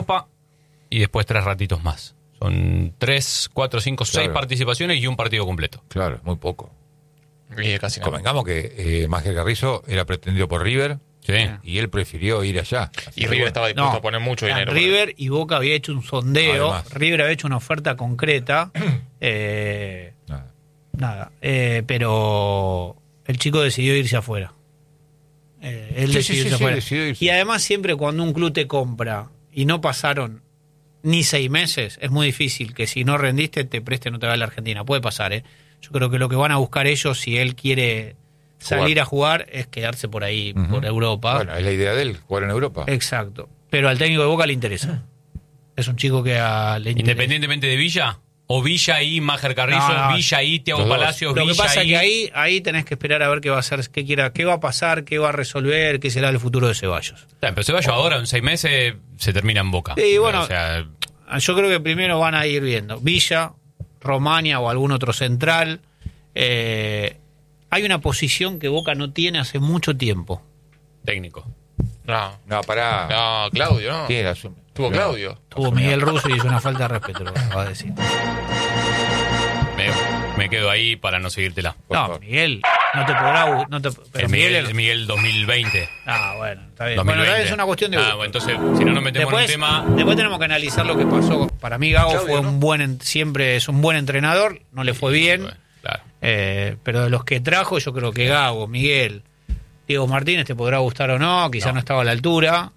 Europa y después 3 ratitos más. Son 3, 4, 5, 6 participaciones y un partido completo. Claro, muy poco. Y casi nada. Convengamos que Máger Carrizo era pretendido por River. Sí. Y él prefirió ir allá. Y River estaba dispuesto a poner mucho dinero. River y Boca había hecho un sondeo. Además. River había hecho una oferta concreta. Nada. Pero el chico decidió irse afuera. Él decidió irse afuera. Y además siempre cuando un club te compra y no pasaron ni 6 meses, es muy difícil que si no rendiste te presten otra vez a la Argentina. Puede pasar, ¿eh? Yo creo que lo que van a buscar ellos, si él quiere salir a jugar, es quedarse por ahí, por Europa. Bueno, es la idea de él, jugar en Europa. Exacto. Pero al técnico de Boca le interesa. Es un chico que le interesa. Independientemente de Villa, o Villa y Máger Carrizo, No. Villa y Thiago Palacios, Lo Villa que pasa es y... que ahí tenés que esperar a ver qué va a hacer, qué va a pasar, qué va a resolver, qué será el futuro de Ceballos. Pero Ceballos ahora, en 6 meses, se termina en Boca. Sí, bueno, O sea, yo creo que primero van a ir viendo Villa, Romania o algún otro central. Hay una posición que Boca no tiene hace mucho tiempo. técnico. No, pará. No, Claudio, ¿no? ¿Quién era? Tuvo Claudio. Tuvo Miguel Russo y hizo una falta de respeto, lo acabo de decir. Me quedo ahí para no seguírtela. No, Miguel, no te podrá... pero Miguel 2020. Ah, bueno, está bien. 2020. Bueno, también es una cuestión de... Bueno, entonces, si no nos metemos en un tema... Después tenemos que analizar lo que pasó. Para mí Gago fue siempre es un buen entrenador, no le fue bien. Claro. Pero de los que trajo, yo creo que Gago, Miguel, Diego Martínez, te podrá gustar o no, quizás no estaba a la altura.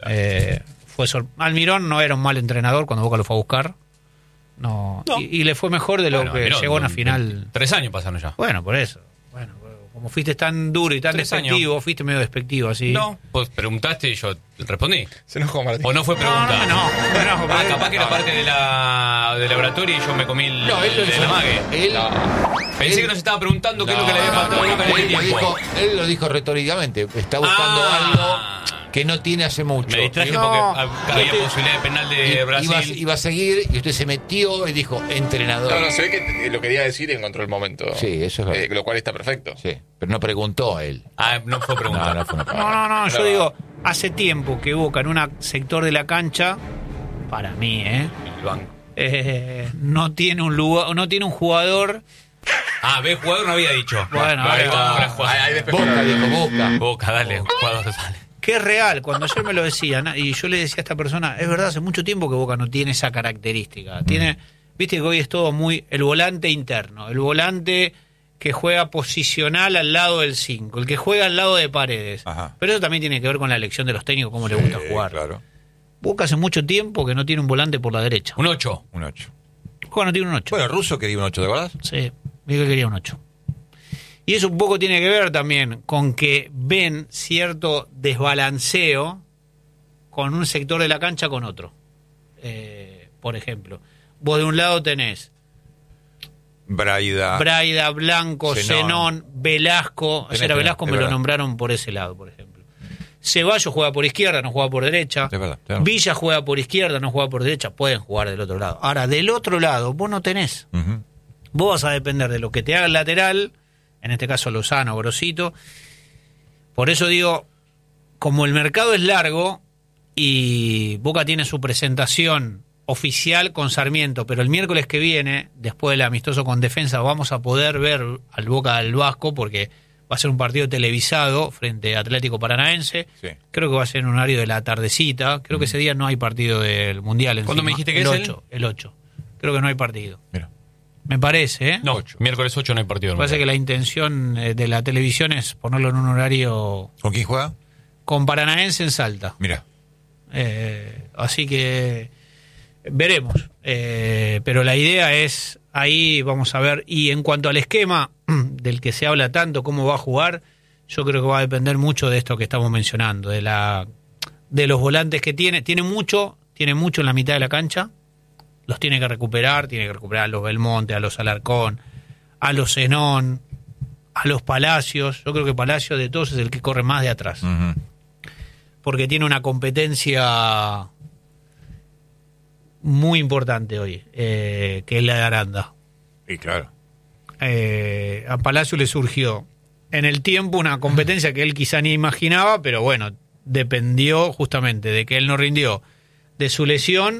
Almirón no era un mal entrenador cuando Boca lo fue a buscar. No. Y le fue mejor de lo que Almirón, llegó a una final. 3 años pasaron ya. Bueno, por eso. Bueno, como fuiste tan duro y tan 3 despectivo, años. fuiste medio despectivo así. No, pues preguntaste y yo respondí. Se enojó Martín. ¿O no fue pregunta? No. Capaz que era parte de la oratoria y yo me comí el amague. Pensé que nos estaba preguntando qué es lo que le había faltado a Boca en el tiempo. Él lo dijo retóricamente. Está buscando algo que no tiene hace mucho. Me distraje porque había posibilidad de penal de Brasil. Iba a seguir y usted se metió y dijo entrenador. No, se ve que lo quería decir y encontró el momento. Sí, eso es verdad. Lo cual está perfecto. Sí, pero no preguntó a él. No fue pregunta. No fue una pregunta. No, yo digo, hace tiempo que Boca en un sector de la cancha, para mí, El banco. no tiene un lugar, no tiene un jugador. Jugador no había dicho. Bueno, Ahí después Boca, dijo Boca. Boca, dale, jugador dale. Que es real, cuando ayer me lo decían, y yo le decía a esta persona, es verdad, hace mucho tiempo que Boca no tiene esa característica. Viste que hoy es todo muy el volante interno, el volante que juega posicional al lado del 5, el que juega al lado de Paredes. Ajá. Pero eso también tiene que ver con la elección de los técnicos, cómo le gusta jugar. Claro. Boca hace mucho tiempo que no tiene un volante por la derecha. Un 8. Un 8. Boca no tiene un 8. Bueno, Russo quería un 8, ¿de verdad? Sí, Miguel quería un 8. Y eso un poco tiene que ver también con que ven cierto desbalanceo con un sector de la cancha con otro. Por ejemplo, vos de un lado tenés Braida, Blanco, Zenón, Velasco. Ayer a Velasco me lo nombraron por ese lado, por ejemplo. Ceballos juega por izquierda, no juega por derecha. Es verdad. Villa juega por izquierda, no juega por derecha. Pueden jugar del otro lado. Ahora, del otro lado, vos no tenés. Uh-huh. Vos vas a depender de lo que te haga el lateral, en este caso Lozano, Grosito. Por eso digo, como el mercado es largo y Boca tiene su presentación oficial con Sarmiento, pero el miércoles que viene, después del amistoso con Defensa, vamos a poder ver al Boca del Vasco, porque va a ser un partido televisado frente a Atlético Paranaense. Sí. Creo que va a ser en un horario de la tardecita. Creo que ese día no hay partido del Mundial. ¿Cuándo me dijiste que es 8? El 8. Creo que no hay partido. Mira. Me parece, ¿eh? No, miércoles 8 no hay partido. Parece que la intención de la televisión es ponerlo en un horario... ¿Con quién juega? Con Paranaense en Salta. Mira. Así que veremos. Pero la idea es, ahí vamos a ver. Y en cuanto al esquema del que se habla tanto, cómo va a jugar, yo creo que va a depender mucho de esto que estamos mencionando, de los volantes que tiene. Tiene mucho en la mitad de la cancha. Los tiene que recuperar a los Belmonte, a los Alarcón, a los Zenón, a los Palacios. Yo creo que Palacios de todos es el que corre más de atrás. Uh-huh. Porque tiene una competencia muy importante hoy, que es la de Aranda. Y claro. A Palacio le surgió en el tiempo una competencia que él quizá ni imaginaba, pero bueno, dependió justamente de que él no rindió de su lesión